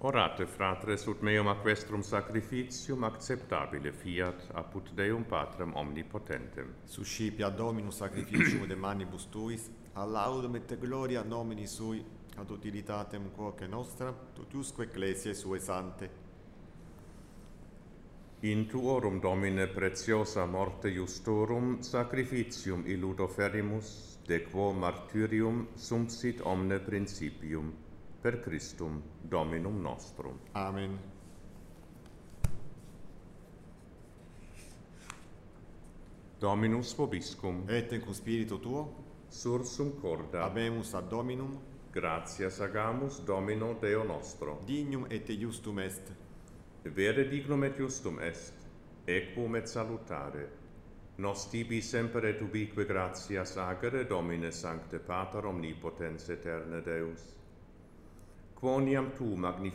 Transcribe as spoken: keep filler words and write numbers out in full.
Orate, fratres, ut meum aquestrum sacrificium acceptabile fiat apud Deum Patrem omnipotentem. Suscipia Dominus sacrificium de manibus tuis, a laudum et gloria nomini sui, ad utilitatem quoque nostra, totiusque ecclesiae sue sante. In tuorum, Domine, preciosa morte justorum, sacrificium illud offerimus, de quo martyrium sumpsit omne principium, per Christum Dominum nostrum. Amen. Dominus vobiscum, Et cum spiritu tuo, sursum corda, habemus ad Dominum, gratias agamus Domino Deo nostro. dignum et justum est. Vere dignum et justum est, equum et salutare. Nos tibi semper et ubique gratias agere, Domine Sancte Pater omnipotens aeterne Deus. Quoniam tu magnifici